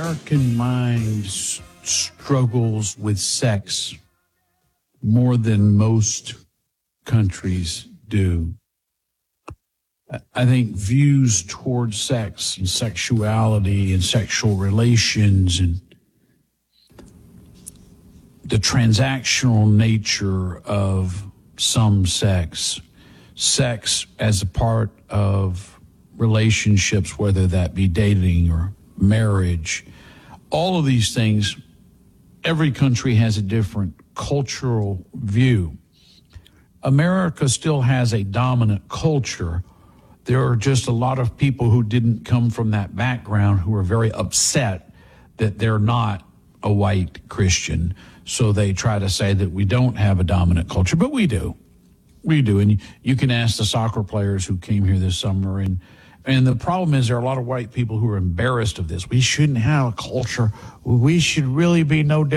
American mind struggles with sex more than most countries do. I think views towards sex and sexuality and sexual relations and the transactional nature of some sex as a part of relationships, whether that be dating or marriage, all of these things, every country has a different cultural view. America still has a dominant culture. There are just a lot of people who didn't come from that background who are very upset that they're not a white Christian. So they try to say that we don't have a dominant culture, but we do. We do. And you can ask the soccer players who came here this summer. And the problem is there are a lot of white people who are embarrassed of this. We shouldn't have a culture. We should really be no different.